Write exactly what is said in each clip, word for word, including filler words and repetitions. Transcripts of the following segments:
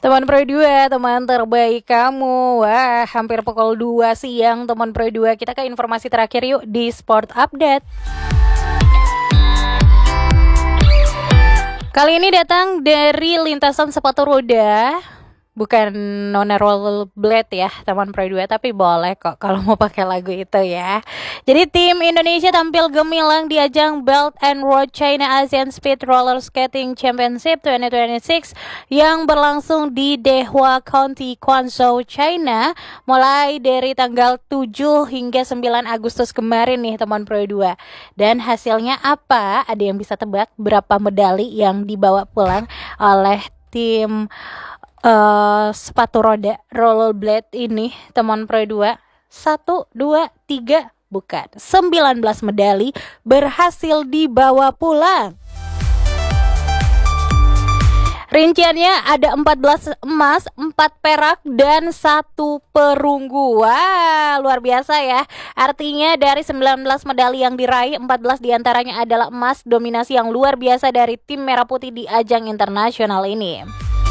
Teman Pro dua, teman terbaik kamu. Wah, hampir pukul dua siang teman Pro dua. Kita ke informasi terakhir yuk di Sport Update. Kali ini datang dari lintasan sepatu roda. Bukan nona rollerblade ya teman Pro dua, tapi boleh kok kalau mau pakai lagu itu ya. Jadi tim Indonesia tampil gemilang di ajang Belt and Road China Asian Speed Roller Skating Championship dua ribu dua puluh enam yang berlangsung di Dehua County, Guangzhou, China mulai dari tanggal tujuh hingga sembilan Agustus kemarin nih teman Pro dua. Dan hasilnya apa? Ada yang bisa tebak berapa medali yang dibawa pulang oleh tim Uh, sepatu roda rollerblade ini teman Pro dua? Satu, dua, tiga, bukan, sembilan belas medali berhasil dibawa pulang. Rinciannya ada empat belas emas, empat perak, dan satu perunggu. Wah, luar biasa ya. Artinya dari sembilan belas medali yang diraih, empat belas diantaranya adalah emas, dominasi yang luar biasa dari tim Merah Putih di ajang internasional ini.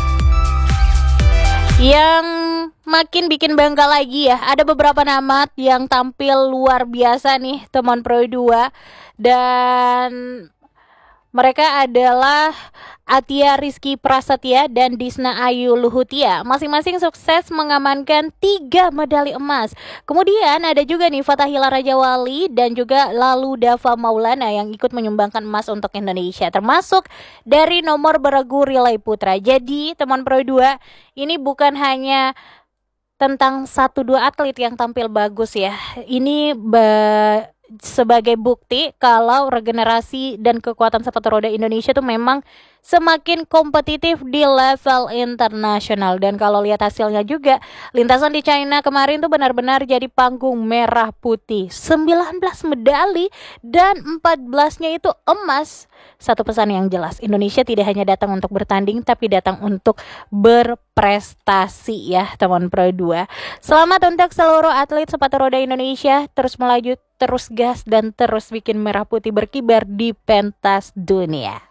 Yang makin bikin bangga lagi ya, ada beberapa nama yang tampil luar biasa nih teman Pro dua. Dan mereka adalah Atia Rizky Prasetya dan Disna Ayu Luhutia. Masing-masing sukses mengamankan tiga medali emas. Kemudian ada juga nih Fatahila Rajawali dan juga Lalu Dava Maulana yang ikut menyumbangkan emas untuk Indonesia, termasuk dari nomor beregu relay putra. Jadi teman Pro dua, ini bukan hanya tentang satu dua atlet yang tampil bagus ya. Ini ba- sebagai bukti kalau regenerasi dan kekuatan sepatu roda Indonesia tuh memang semakin kompetitif di level internasional. Dan kalau lihat hasilnya juga, lintasan di China kemarin tuh benar-benar jadi panggung merah putih. sembilan belas medali dan empat belasnya itu emas. Satu pesan yang jelas, Indonesia tidak hanya datang untuk bertanding, tapi datang untuk berprestasi ya teman Pro dua. Selamat untuk seluruh atlet sepatu roda Indonesia, terus melaju, terus gas, dan terus bikin merah putih berkibar di pentas dunia.